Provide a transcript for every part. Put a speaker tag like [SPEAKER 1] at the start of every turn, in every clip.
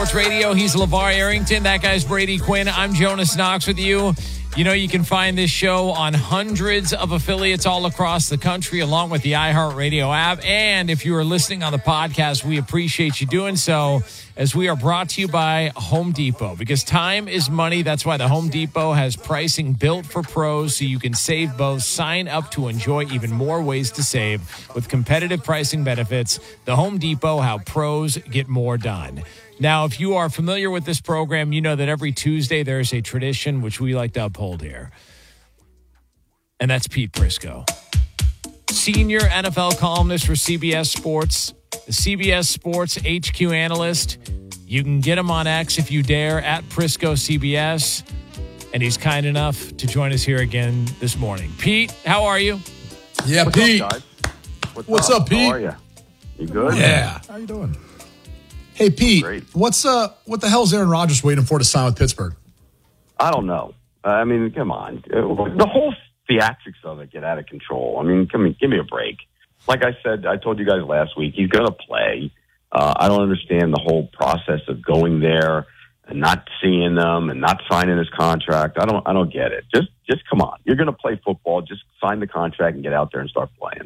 [SPEAKER 1] Sports Radio, he's LeVar Arrington. That guy's Brady Quinn. I'm Jonas Knox with you. You know, you can find this show on hundreds of affiliates all across the country, along with the iHeartRadio app. And if you are listening on the podcast, we appreciate you doing so, as we are brought to you by Home Depot. Because time is money. That's why the Home Depot has pricing built for pros, so you can save both. Sign up to enjoy even more ways to save with competitive pricing benefits. The Home Depot, how pros get more done. Now, if you are familiar with this program, you know that every Tuesday there's a tradition which we like to uphold here. And that's Pete Prisco, senior NFL columnist for CBS Sports, the CBS Sports HQ analyst. You can get him on X if you dare, at Prisco CBS. And he's kind enough to join us here again this morning. Pete, how are you?
[SPEAKER 2] Yeah,
[SPEAKER 3] What's
[SPEAKER 2] Pete.
[SPEAKER 3] up, guys?
[SPEAKER 2] What's up, Pete?
[SPEAKER 3] How are you? You good?
[SPEAKER 2] Yeah.
[SPEAKER 4] How you doing? Hey, Pete,
[SPEAKER 3] Great.
[SPEAKER 4] what the hell's Aaron Rodgers waiting for to sign with Pittsburgh?
[SPEAKER 3] I don't know. I mean, come on. The whole theatrics of it get out of control. I mean, give me a break. Like I said, I told you guys last week, he's going to play. I don't understand the whole process of going there and not seeing them and not signing his contract. I don't get it. Just come on. You're going to play football. Just sign the contract and get out there and start playing.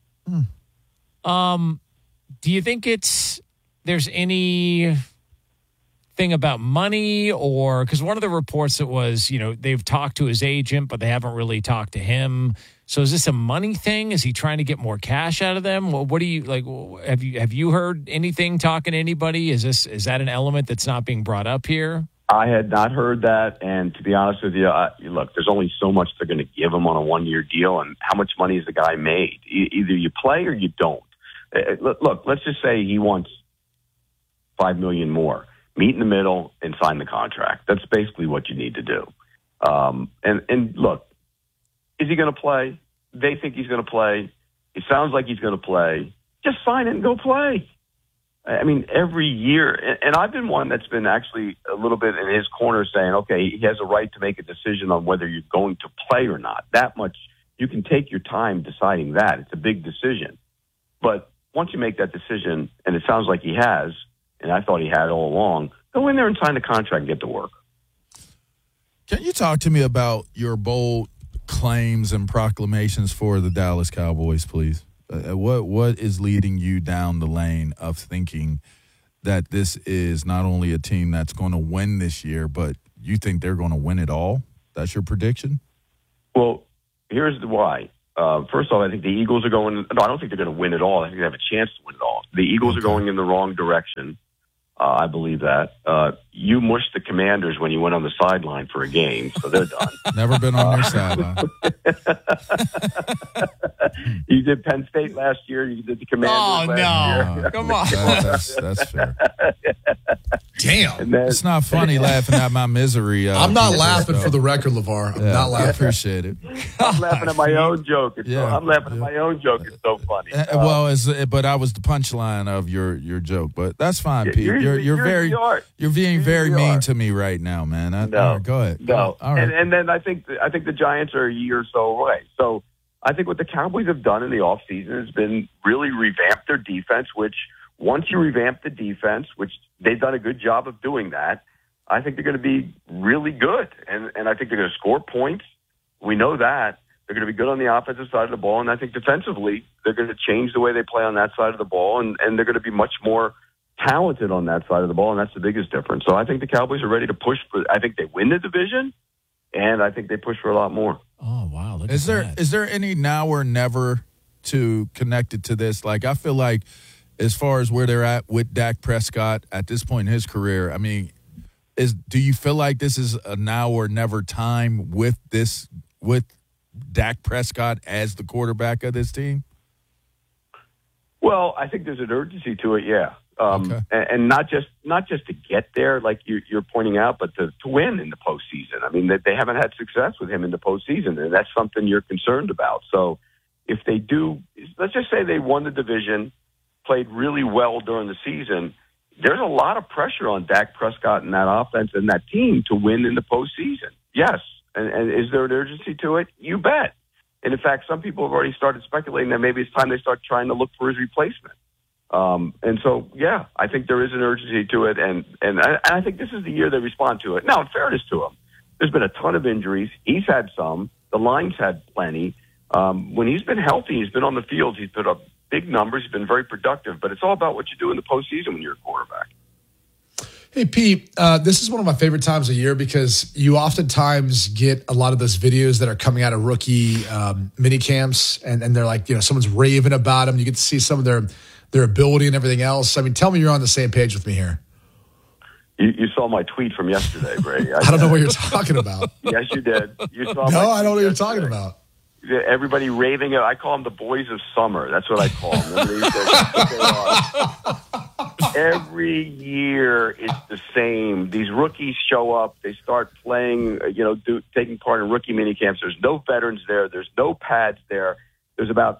[SPEAKER 1] Do you think there's any thing about money, or because one of the reports that was, they've talked to his agent, but they haven't really talked to him. So is this a money thing? Is he trying to get more cash out of them? Well, what do you like? Have you heard anything talking to anybody? Is that an element that's not being brought up here?
[SPEAKER 3] I had not heard that, and to be honest with you, look, there's only so much they're going to give him on a one-year deal, and how much money has the guy made? Either you play or you don't. Look, let's just say he wants $5 million more. Meet in the middle and sign the contract. That's basically what you need to do. And look, is he going to play? They think he's going to play. It sounds like he's going to play. Just sign it and go play. I mean, every year, and I've been one that's been actually a little bit in his corner saying, okay, he has a right to make a decision on whether you're going to play or not. That much, you can take your time deciding that. It's a big decision. But once you make that decision, and it sounds like he has, and I thought he had all along, go in there and sign the contract and get to work.
[SPEAKER 2] Can you talk to me about your bold claims and proclamations for the Dallas Cowboys, please? What is leading you down the lane of thinking that this is not only a team that's going to win this year, but you think they're going to win it all? That's your prediction?
[SPEAKER 3] Well, here's the why. First off, I think the Eagles are going – no, I don't think they're going to win it all. I think they have a chance to win it all. The Eagles are going in the wrong direction. I believe that. You mushed the Commanders when you went on the sideline for a game, so they're done.
[SPEAKER 2] Never been on their sideline.
[SPEAKER 3] You did Penn State last year. You did the Commanders last year.
[SPEAKER 1] Come on.
[SPEAKER 2] That's fair.
[SPEAKER 4] Damn.
[SPEAKER 2] It's not funny laughing at my misery.
[SPEAKER 4] I'm not laughing for the record, LeVar. I'm not
[SPEAKER 2] I
[SPEAKER 4] laughing.
[SPEAKER 2] appreciate it.
[SPEAKER 3] I'm laughing at my own joke.
[SPEAKER 2] Yeah.
[SPEAKER 3] I'm laughing at my own joke. It's so funny.
[SPEAKER 2] But I was the punchline of your joke. But that's fine, Pete. You're being very mean to me right now, man.
[SPEAKER 3] No,
[SPEAKER 2] go ahead.
[SPEAKER 3] No,
[SPEAKER 2] all right.
[SPEAKER 3] And then I think the Giants are a year or so away. So I think what the Cowboys have done in the offseason has been really revamp their defense, which once you revamp the defense, which they've done a good job of doing that, I think they're going to be really good. And I think they're going to score points. We know that. They're going to be good on the offensive side of the ball. And I think defensively, they're going to change the way they play on that side of the ball. And they're going to be much more talented on that side of the ball. And that's the biggest difference. So I think the Cowboys are ready to push for, I think they win the division. And I think they push for a lot more.
[SPEAKER 1] Oh, wow. Look
[SPEAKER 2] Is there any now or never to connect it to this? Like, I feel like as far as where they're at with Dak Prescott at this point in his career, I mean, do you feel like this is a now or never time with Dak Prescott as the quarterback of this team?
[SPEAKER 3] Well, I think there's an urgency to it, yeah.
[SPEAKER 2] Okay.
[SPEAKER 3] And not just to get there, like you're pointing out, but to win in the postseason. I mean, they haven't had success with him in the postseason, and that's something you're concerned about. So if they do, let's just say they won the division, played really well during the season, there's a lot of pressure on Dak Prescott and that offense and that team to win in the postseason. Yes. And is there an urgency to it? You bet. And in fact, some people have already started speculating that maybe it's time they start trying to look for his replacement. And so, yeah, I think there is an urgency to it, and I think this is the year they respond to it. Now, in fairness to him, there's been a ton of injuries. He's had some. The line's had plenty. When he's been healthy, he's been on the field. He's put up big numbers. He's been very productive. But it's all about what you do in the postseason when you're a quarterback.
[SPEAKER 4] Hey, Pete, this is one of my favorite times of year because you oftentimes get a lot of those videos that are coming out of rookie mini camps, and they're like, someone's raving about them. You get to see some of their ability and everything else. I mean, tell me you're on the same page with me here.
[SPEAKER 3] You saw my tweet from yesterday, Brady.
[SPEAKER 4] I don't know what you're talking about.
[SPEAKER 3] Yes, you did. You saw.
[SPEAKER 4] No, I don't know what you're talking about.
[SPEAKER 3] Everybody raving. I call them the boys of summer. That's what I call them. Every year it's the same. These rookies show up. They start playing, taking part in rookie mini camps. There's no veterans there. There's no pads there. There's about,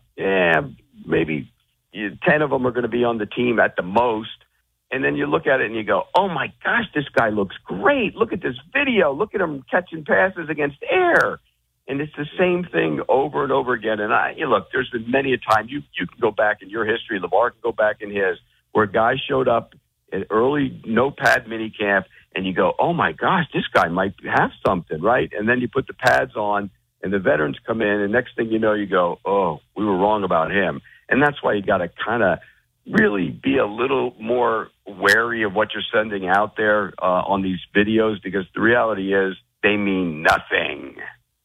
[SPEAKER 3] maybe 10 of them are going to be on the team at the most. And then you look at it and you go, oh, my gosh, this guy looks great. Look at this video. Look at him catching passes against air. And it's the same thing over and over again. And look, there's been many a time you can go back in your history. LeVar can go back in his, where a guy showed up at early no pad mini camp, and you go, oh my gosh, this guy might have something, right? And then you put the pads on, and the veterans come in, and next thing you know, you go, oh, we were wrong about him. And that's why you got to kind of really be a little more wary of what you're sending out there on these videos, because the reality is they mean nothing.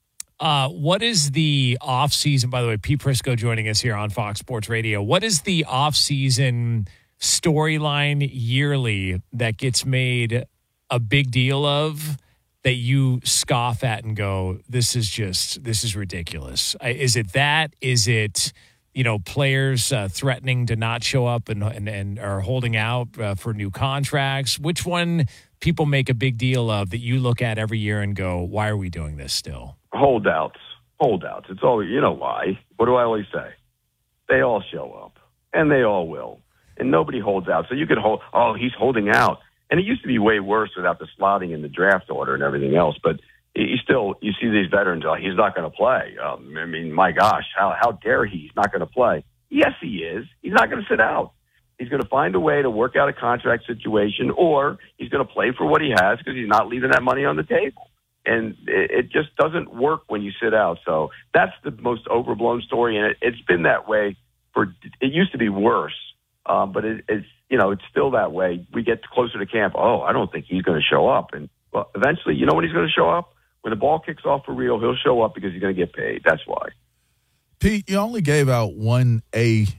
[SPEAKER 1] What is the off-season, by the way, Pete Prisco joining us here on Fox Sports Radio. What is the off-season storyline yearly that gets made a big deal of that you scoff at and go, this is ridiculous? Is it that? Is it, players threatening to not show up and are holding out for new contracts? Which one people make a big deal of that you look at every year and go, why are we doing this still?
[SPEAKER 3] Holdouts. It's always, why? What do I always say? They all show up, and they all will, and nobody holds out. So you could he's holding out. And it used to be way worse without the slotting in the draft order and everything else. But you see these veterans, he's not going to play. My gosh, how dare he? He's not going to play. Yes, he is. He's not going to sit out. He's going to find a way to work out a contract situation, or he's going to play for what he has because he's not leaving that money on the table. And it just doesn't work when you sit out. So that's the most overblown story, and it's been that way it used to be worse, but it's still that way. We get closer to camp. Oh, I don't think he's going to show up. And eventually, when he's going to show up? When the ball kicks off for real, he'll show up because he's going to get paid. That's why.
[SPEAKER 2] Pete, you only gave out one A+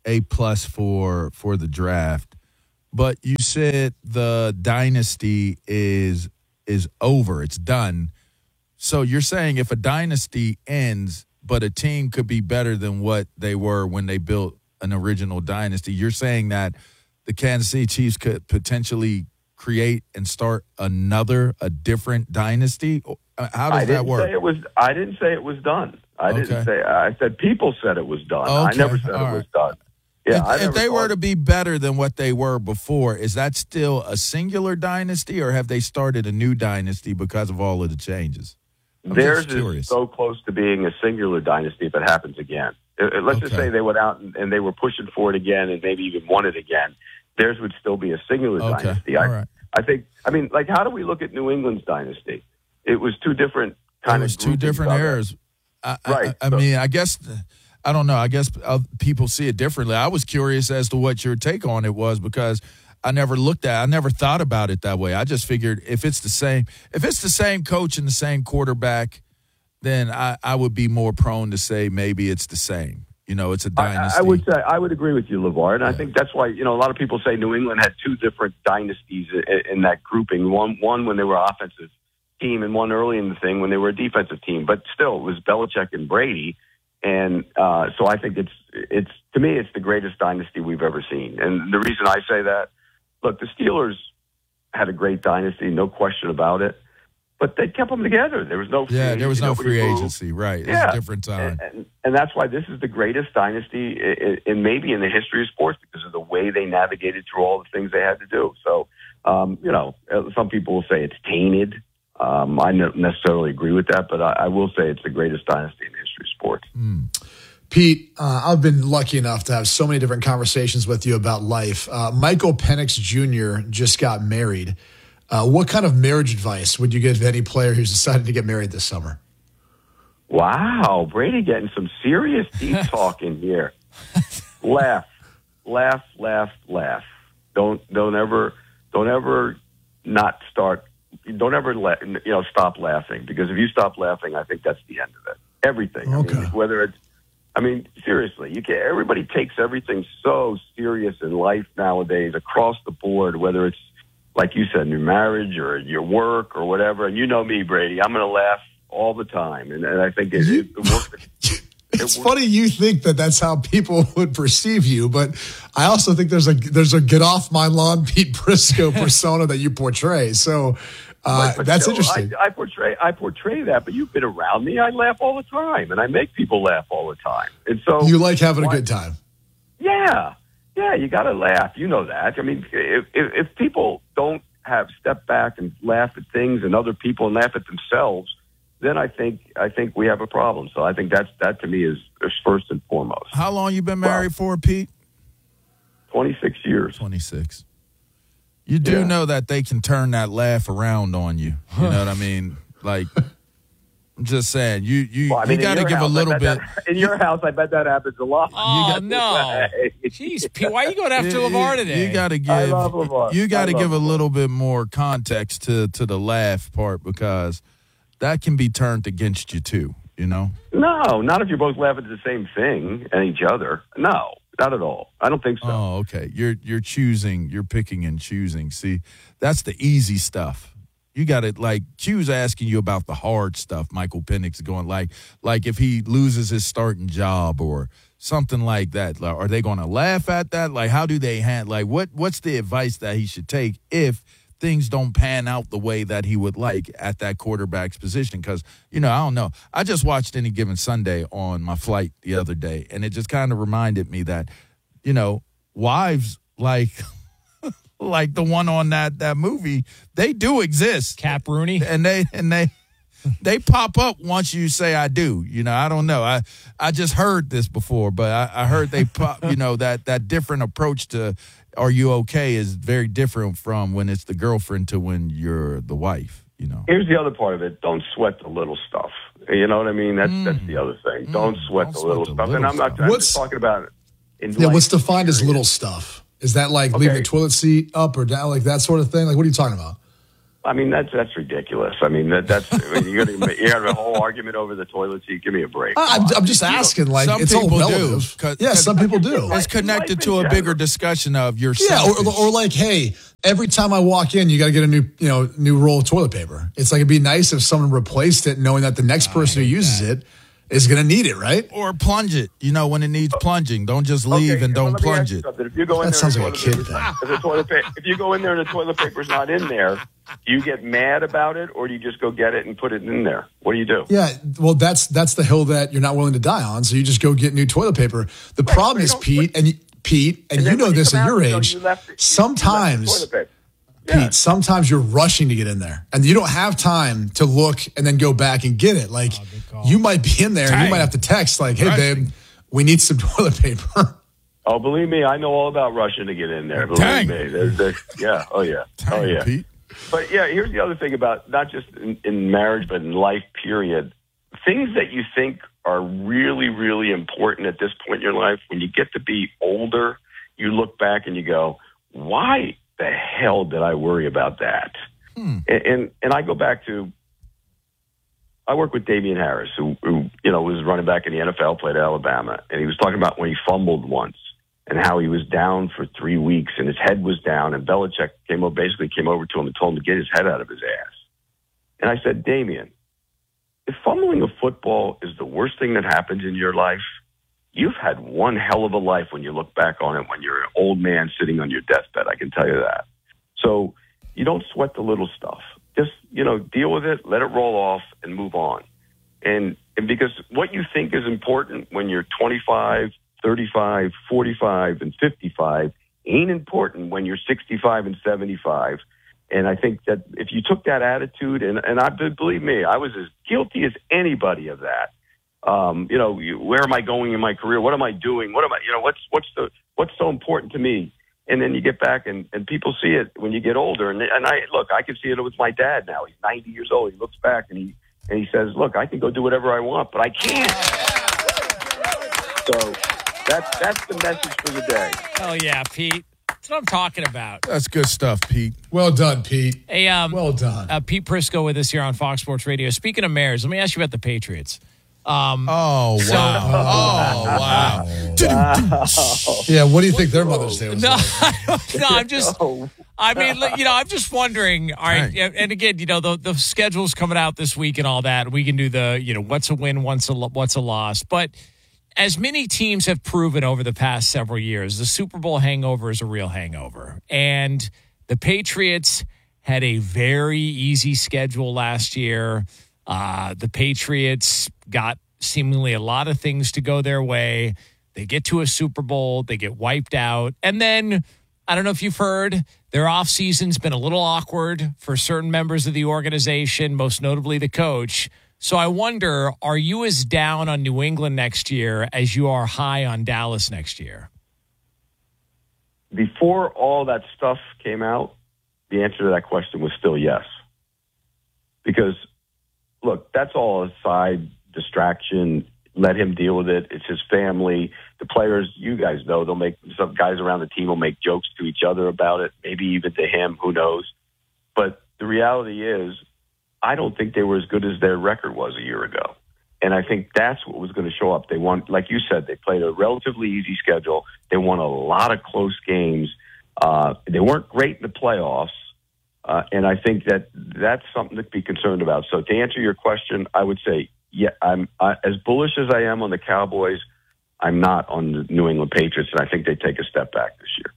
[SPEAKER 2] for the draft, but you said the dynasty is over. It's done. So you're saying if a dynasty ends, but a team could be better than what they were when they built an original dynasty, you're saying that the Kansas City Chiefs could potentially create and start a different dynasty? How does that work?
[SPEAKER 3] I didn't say it was done. I said people said it was done.
[SPEAKER 2] Okay.
[SPEAKER 3] I never said it was done. Yeah,
[SPEAKER 2] if they were to be better than what they were before, is that still a singular dynasty, or have they started a new dynasty because of all of the changes?
[SPEAKER 3] Theirs is so close to being a singular dynasty if it happens again. Let's just say they went out and they were pushing for it again and maybe even won it again. Theirs would still be a singular dynasty.
[SPEAKER 2] Right.
[SPEAKER 3] I think, how do we look at New England's dynasty? It was two different
[SPEAKER 2] two different eras.
[SPEAKER 3] Right.
[SPEAKER 2] I guess, I don't know. I guess people see it differently. I was curious as to what your take on it was because I never thought about it that way. I just figured if it's the same coach and the same quarterback, then I would be more prone to say maybe it's the same. It's a dynasty.
[SPEAKER 3] I would agree with you, LeVar, and I think that's why a lot of people say New England had two different dynasties in that grouping. One when they were an offensive team, and one early in the thing when they were a defensive team. But still, it was Belichick and Brady, and so I think it's to me it's the greatest dynasty we've ever seen. And the reason I say that, look, the Steelers had a great dynasty, no question about it. But they kept them together. There was no free agency.
[SPEAKER 2] There was no free agency, right. It was a different time.
[SPEAKER 3] And that's why this is the greatest dynasty in maybe in the history of sports because of the way they navigated through all the things they had to do. So, some people will say it's tainted. I don't necessarily agree with that, but I will say it's the greatest dynasty in the history of sports.
[SPEAKER 4] Pete, I've been lucky enough to have so many different conversations with you about life. Michael Penix Jr. just got married. What kind of marriage advice would you give to any player who's decided to get married this summer?
[SPEAKER 3] Wow, Brady getting some serious deep talk in here. Laugh. Don't ever not start. Don't ever stop laughing, because if you stop laughing, I think that's the end of it. Everything.
[SPEAKER 4] Okay.
[SPEAKER 3] Seriously, everybody takes everything so serious in life nowadays across the board, whether it's, like you said, your marriage or your work or whatever. And you know me, Brady, I'm going to laugh all the time. And I think it works.
[SPEAKER 4] It's funny you think that that's how people would perceive you, but I also think there's a get off my lawn Pete Prisco persona that you portray. So that's interesting.
[SPEAKER 3] I portray that, but you've been around me. I laugh all the time, and I make people laugh all the time. And so
[SPEAKER 4] you like having a good time.
[SPEAKER 3] Yeah, you got to laugh. You know that. I mean, if people don't step back and laugh at things and other people and laugh at themselves, then I think we have a problem. So I think that to me is first and foremost.
[SPEAKER 2] How long you been married for, Pete?
[SPEAKER 3] 26 years.
[SPEAKER 2] 26. You do know that they can turn that laugh around on you. You know what I mean? Like, I'm just saying, you got to give a little bit.
[SPEAKER 3] In your house, I bet that happens a lot.
[SPEAKER 1] Oh, no. Jeez, Pete, why are you going after LeVar today?
[SPEAKER 2] You got to give.
[SPEAKER 3] I love LeVar.
[SPEAKER 2] You got to give a little bit more context to the laugh part, because that can be turned against you too, you know?
[SPEAKER 3] No, not if you're both laughing at the same thing and each other. No, not at all. I don't think so.
[SPEAKER 2] Oh, okay. You're picking and choosing. See, that's the easy stuff. You got to, like, Q's asking you about the hard stuff. Michael Penix going like if he loses his starting job or something like that. Like, are they going to laugh at that? Like, how do they handle, like, what's the advice that he should take if things don't pan out the way that he would like at that quarterback's position? Because, I don't know. I just watched Any Given Sunday on my flight the other day, and it just kind of reminded me that, wives like the one on that movie, they do exist.
[SPEAKER 1] Cap Rooney.
[SPEAKER 2] And they pop up once you say I do. I don't know. I just heard this before, but I heard they pop, that different approach to are you okay is very different from when it's the girlfriend to when you're the wife,
[SPEAKER 3] Here's the other part of it. Don't sweat the little stuff. You know what I mean? That's the other thing. Don't sweat the little stuff. And I'm just talking about it.
[SPEAKER 4] What's defined as little stuff? Is that like leaving the toilet seat up or down, like that sort of thing? Like, what are you talking about?
[SPEAKER 3] I mean, that's ridiculous. I mean, you're having a whole argument over the toilet seat. Give me a break.
[SPEAKER 4] I'm just asking. Like, it's all relative. Some people do.
[SPEAKER 2] It's connected to a bigger discussion of your
[SPEAKER 4] or like, hey, every time I walk in, you got to get a new roll of toilet paper. It's like it'd be nice if someone replaced it, knowing that the next person who uses it is going to need it, right?
[SPEAKER 2] Or plunge it, when it needs plunging. Don't just leave and don't plunge it.
[SPEAKER 3] If you go in
[SPEAKER 4] that sounds like a kid thing.
[SPEAKER 3] If you go in there and the toilet paper's not in there, do you get mad about it, or do you just go get it and put it in there? What do you do?
[SPEAKER 4] Yeah, well, that's the hill that you're not willing to die on, so you just go get new toilet paper. The problem is, Pete, and you know this at your age, sometimes... Pete, sometimes you're rushing to get in there, and you don't have time to look and then go back and get it. Like, you might be in there, and you might have to text, like, hey, babe, we need some toilet paper.
[SPEAKER 3] Oh, believe me, I know all about rushing to get in there. Believe me. Yeah. Oh, yeah.
[SPEAKER 2] Pete.
[SPEAKER 3] But, here's the other thing about not just in marriage, but in life, period. Things that you think are really, really important at this point in your life, when you get to be older, you look back and you go, why the hell did I worry about that? And I go back to, I work with Damian Harris, who was running back in the NFL, played at Alabama, and he was talking about when he fumbled once and how he was down for 3 weeks and his head was down, and Belichick came over to him and told him to get his head out of his ass. And I said, Damian, if fumbling a football is the worst thing that happens in your life, you've had one hell of a life when you look back on it when you're an old man sitting on your deathbed. I can tell you that. So you don't sweat the little stuff. Just, deal with it, let it roll off, and move on. And because what you think is important when you're 25, 35, 45, and 55 ain't important when you're 65 and 75. And I think that if you took that attitude, and believe me, I was as guilty as anybody of that. Where am I going in my career? What am I doing? What am I, what's so important to me? And then you get back and people see it when you get older. And I can see it with my dad now. He's 90 years old. He looks back and he says, look, I can go do whatever I want, but I can't. So that's the message for the day.
[SPEAKER 1] Oh yeah, Pete. That's what I'm talking about.
[SPEAKER 2] That's good stuff, Pete.
[SPEAKER 4] Well done, Pete.
[SPEAKER 1] Hey,
[SPEAKER 4] well done.
[SPEAKER 1] Pete Prisco with us here on Fox Sports Radio. Speaking of mayors, let me ask you about the Patriots.
[SPEAKER 2] Wow.
[SPEAKER 4] Yeah, what do you think their Mother's Day was
[SPEAKER 1] No,
[SPEAKER 4] like?
[SPEAKER 1] no, I'm just wondering. All right, and again, the schedule's coming out this week and all that. We can do the, what's a win, what's a loss. But as many teams have proven over the past several years, the Super Bowl hangover is a real hangover. And the Patriots had a very easy schedule last year. The Patriots got seemingly a lot of things to go their way. They get to a Super Bowl, they get wiped out. And then, I don't know if you've heard, their offseason's been a little awkward for certain members of the organization, most notably the coach. So I wonder, are you as down on New England next year as you are high on Dallas next year?
[SPEAKER 3] Before all that stuff came out, the answer to that question was still yes. Because, look, that's all a side distraction. Let him deal with it. It's his family. The players, you guys know, some guys around the team will make jokes to each other about it, maybe even to him, who knows. But the reality is, I don't think they were as good as their record was a year ago. And I think that's what was going to show up. They won, like you said, they played a relatively easy schedule. They won a lot of close games. They weren't great in the playoffs. And I think that's something to be concerned about. So to answer your question, I would say, yeah, I'm as bullish as I am on the Cowboys. I'm not on the New England Patriots, and I think they take a step back this year.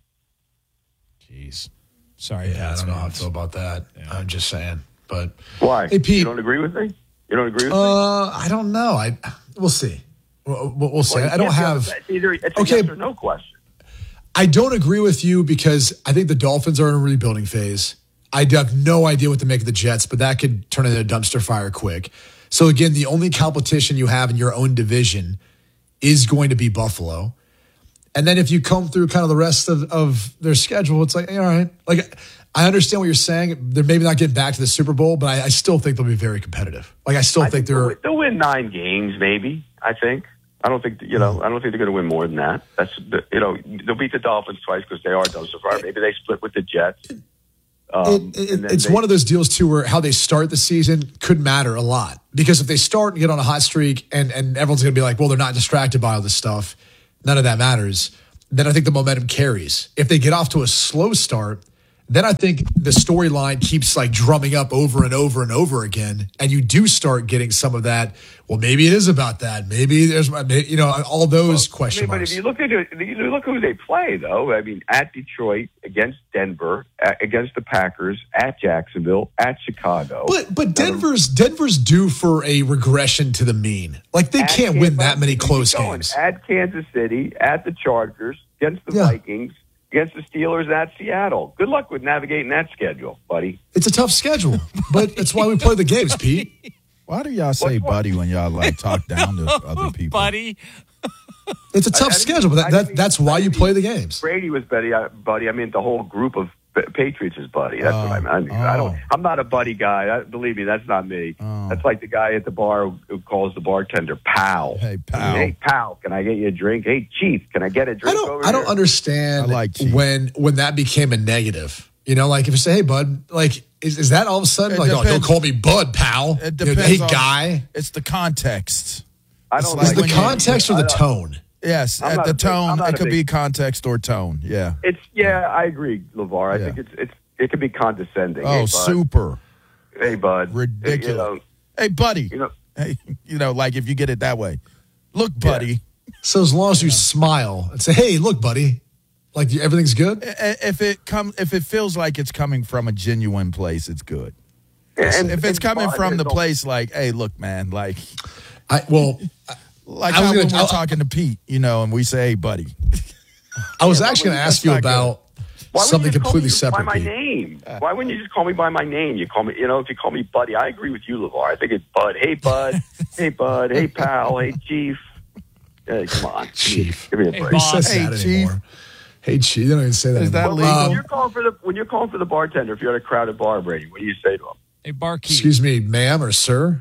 [SPEAKER 1] Jeez. Sorry.
[SPEAKER 4] Yeah, I don't know how I feel about that. Yeah. I'm just saying. But
[SPEAKER 3] why?
[SPEAKER 4] Hey, Pete,
[SPEAKER 3] you don't agree with me? You don't agree with me?
[SPEAKER 4] I don't know. We'll see. We'll see.
[SPEAKER 3] Well,
[SPEAKER 4] I don't have
[SPEAKER 3] either. It's a yes or no question.
[SPEAKER 4] I don't agree with you because I think the Dolphins are in a rebuilding phase. I have no idea what to make of the Jets, but that could turn into a dumpster fire quick. So again, the only competition you have in your own division is going to be Buffalo. And then if you come through kind of the rest of their schedule, it's like, all right. Like, I understand what you're saying. They're maybe not getting back to the Super Bowl, but I still think they'll be very competitive. Like, I think
[SPEAKER 3] they'll win 9 games, maybe. I think. I don't think I don't think they're going to win more than that. They'll beat the Dolphins twice because they are dumpster fire. Maybe they split with the Jets.
[SPEAKER 4] It's one of those deals too where how they start the season could matter a lot, because if they start and get on a hot streak and everyone's going to be like, well, they're not distracted by all this stuff, none of that matters. Then I think the momentum carries. If they get off to a slow start, then I think the storyline keeps like drumming up over and over and over again. And you do start getting some of that. Well, maybe it is about that. Maybe there's, all those question marks.
[SPEAKER 3] But if you look at who they play, though, I mean, at Detroit, against Denver, against the Packers, at Jacksonville, at Chicago.
[SPEAKER 4] But Denver's due for a regression to the mean. Like, they can't win that many close games.
[SPEAKER 3] At Kansas City, at the Chargers, against the Vikings, against the Steelers, at Seattle. Good luck with navigating that schedule, buddy.
[SPEAKER 4] It's a tough schedule, but that's why we play the games, Pete.
[SPEAKER 2] Why do y'all say buddy when y'all like talk down to other people?
[SPEAKER 1] Buddy.
[SPEAKER 4] It's a tough schedule, but that's why you play the games.
[SPEAKER 3] Brady was buddy. I mean, the whole group of Patriots is buddy. That's what I mean. I'm not a buddy guy. Believe me, that's not me. That's like the guy at the bar who calls the bartender pal.
[SPEAKER 2] Hey, pal.
[SPEAKER 3] Hey, pal, can I get you a drink? Hey, Chief, can I get a drink
[SPEAKER 4] I don't understand when that became a negative. Like if you say, hey, bud, like, is that all of a sudden don't call me bud, pal?
[SPEAKER 2] It depends.
[SPEAKER 4] Hey, guy.
[SPEAKER 2] It's the context.
[SPEAKER 4] Is the context or the tone?
[SPEAKER 2] Yes, at the tone. It could be context or tone. Yeah.
[SPEAKER 3] I agree, LeVar. I think it could be condescending.
[SPEAKER 2] Oh,
[SPEAKER 3] hey,
[SPEAKER 2] super.
[SPEAKER 3] Hey, bud.
[SPEAKER 2] Ridiculous. Hey, buddy. Hey, like if you get it that way. Look, buddy.
[SPEAKER 4] So as long as you smile and say, hey, look, buddy. Like everything's good?
[SPEAKER 2] If it feels like it's coming from a genuine place, it's good. If it's coming from the place like, hey, look, man, like when we're talking to Pete, and we say, hey, buddy.
[SPEAKER 4] I was actually going to ask you about Something completely separate.
[SPEAKER 3] By my name. Why wouldn't you just call me by my name? You call me, if you call me Buddy, I agree with you, LeVar. I think it's Bud. Hey, Bud. Hey, Bud. Hey, pal. Hey, Chief. Hey, come on,
[SPEAKER 4] Chief.
[SPEAKER 3] Give me a
[SPEAKER 1] Hey,
[SPEAKER 3] break.
[SPEAKER 4] Who says
[SPEAKER 2] Hey,
[SPEAKER 4] that
[SPEAKER 2] Chief.
[SPEAKER 4] anymore? Hey, Chief. They don't even say that
[SPEAKER 2] Is that
[SPEAKER 4] anymore.
[SPEAKER 2] legal?
[SPEAKER 3] When you're calling for the bartender, if you're at a crowded bar, Brady, what do you say to him?
[SPEAKER 1] Hey, barkeep.
[SPEAKER 4] Excuse me, ma'am or sir?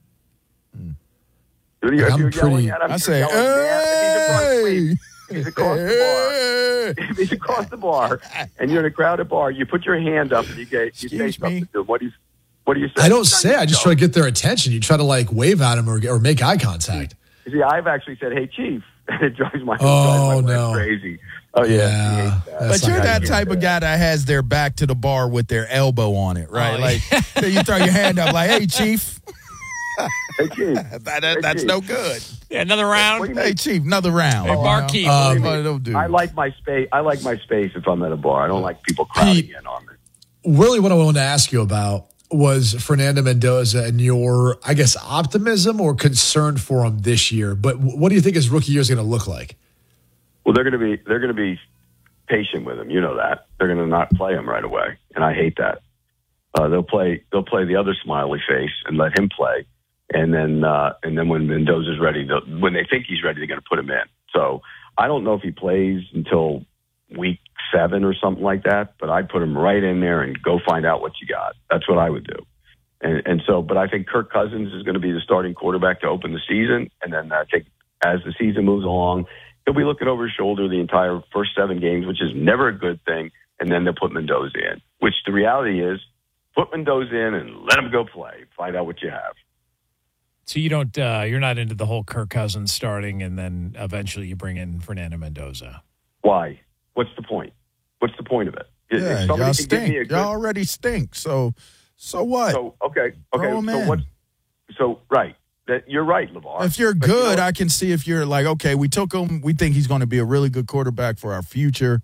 [SPEAKER 3] If
[SPEAKER 4] I'm
[SPEAKER 3] you're
[SPEAKER 4] pretty-
[SPEAKER 3] yelling at him,
[SPEAKER 2] I
[SPEAKER 3] you're
[SPEAKER 2] say,
[SPEAKER 3] yelling,
[SPEAKER 2] hey.
[SPEAKER 3] if he's across the bar, if he's across the bar, and you're in a crowded bar, you put your hand up and you say
[SPEAKER 2] Excuse
[SPEAKER 3] something
[SPEAKER 2] me.
[SPEAKER 3] to him. What do you say?
[SPEAKER 4] I don't say. I just try to get their attention. You try to wave at them or make eye contact.
[SPEAKER 3] See, I've actually said, "Hey, Chief," and it drives my
[SPEAKER 4] Oh,
[SPEAKER 3] wife
[SPEAKER 4] no.
[SPEAKER 3] crazy. Oh yeah, she
[SPEAKER 4] Yeah.
[SPEAKER 3] hates that.
[SPEAKER 4] That's
[SPEAKER 2] But you're
[SPEAKER 4] not
[SPEAKER 2] that
[SPEAKER 4] good.
[SPEAKER 2] type of guy that has their back to the bar with their elbow on it, right?
[SPEAKER 1] Oh,
[SPEAKER 2] Like so you throw your hand up like, hey, Chief.
[SPEAKER 3] Hey, Chief.
[SPEAKER 2] That's
[SPEAKER 3] Chief.
[SPEAKER 2] no good.
[SPEAKER 1] Yeah, another
[SPEAKER 3] What do
[SPEAKER 1] round.
[SPEAKER 3] you
[SPEAKER 2] Hey,
[SPEAKER 3] mean?
[SPEAKER 2] Chief, another round.
[SPEAKER 1] Hey, barkeep.
[SPEAKER 2] What it'll do.
[SPEAKER 3] I like my space. I like my space if I'm at a bar. I don't like people crowding in on me.
[SPEAKER 4] Really, what I wanted to ask you about was Fernando Mendoza and your, I guess, optimism or concern for him this year. But what do you think his rookie year is going to look like?
[SPEAKER 3] Well, they're going to be patient with him. You know that they're going to not play him right away, and I hate that. They'll play the other smiley face and let him play, and then when Mendoza's ready, when they think he's ready, they're going to put him in. So I don't know if he plays until week 7 or something like that, but I'd put him right in there and go find out what you got. That's what I would do. And so, but I think Kirk Cousins is going to be the starting quarterback to open the season, and then I think as the season moves along, he'll be looking over his shoulder the entire first 7 games, which is never a good thing. And then they'll put Mendoza in, which the reality is put Mendoza in and let him go play. Find out what you have.
[SPEAKER 1] So you don't, you're not into the whole Kirk Cousins starting and then eventually you bring in Fernando Mendoza.
[SPEAKER 3] Why? What's the point? What's the point of it? If
[SPEAKER 2] Yeah,
[SPEAKER 3] somebody
[SPEAKER 2] y'all
[SPEAKER 3] can give me a
[SPEAKER 2] stink.
[SPEAKER 3] good-
[SPEAKER 2] Y'all already stink. So what?
[SPEAKER 3] So okay.
[SPEAKER 2] Throw 'em
[SPEAKER 3] So
[SPEAKER 2] in.
[SPEAKER 3] what? So right. That you're right, LeVar.
[SPEAKER 2] If you're
[SPEAKER 3] But you know
[SPEAKER 2] good,
[SPEAKER 3] what?
[SPEAKER 2] I can see if you're like, okay, we took him. We think he's going to be a really good quarterback for our future,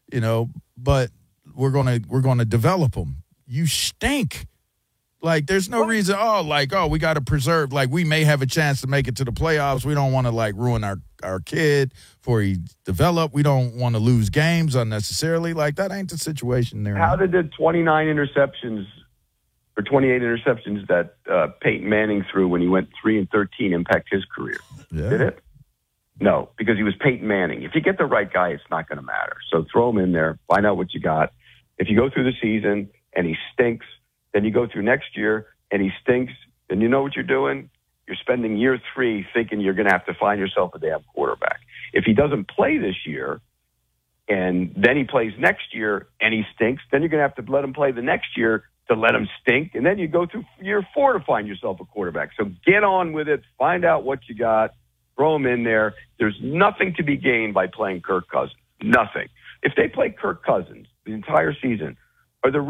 [SPEAKER 2] but we're gonna develop him. You stink. Like, there's no reason. We got to preserve. Like, we may have a chance to make it to the playoffs. We don't want to ruin our kid before he develop. We don't want to lose games unnecessarily. Like, that ain't the situation there.
[SPEAKER 3] How did the 29 interceptions or 28 interceptions that Peyton Manning threw when he went 3-13 impact his career?
[SPEAKER 2] Yeah.
[SPEAKER 3] Did it? No, because he was Peyton Manning. If you get the right guy, it's not going to matter. So throw him in there, find out what you got. If you go through the season and he stinks, then you go through next year and he stinks, then you know what you're doing? You're spending year 3 thinking you're going to have to find yourself a damn quarterback. If he doesn't play this year and then he plays next year and he stinks, then you're going to have to let him play the next year to let him stink. And then you go through year 4 to find yourself a quarterback. So get on with it. Find out what you got. Throw him in there. There's nothing to be gained by playing Kirk Cousins. Nothing. If they play Kirk Cousins the entire season, are the